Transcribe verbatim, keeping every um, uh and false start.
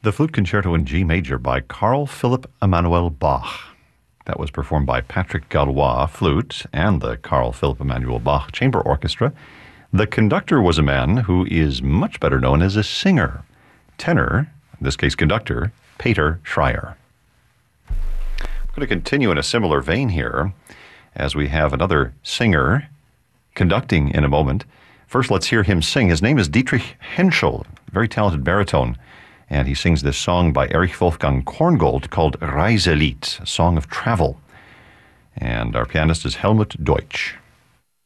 The Flute Concerto in G Major by Carl Philipp Emanuel Bach. That was performed by Patrick Gallois, flute, and the Carl Philipp Emanuel Bach Chamber Orchestra. The conductor was a man who is much better known as a singer. Tenor, in this case conductor, Peter Schreier. We're going to continue in a similar vein here as we have another singer conducting in a moment. First, let's hear him sing. His name is Dietrich Henschel, very talented baritone. And he sings this song by Erich Wolfgang Korngold called Reiselied, a song of travel. And our pianist is Helmut Deutsch.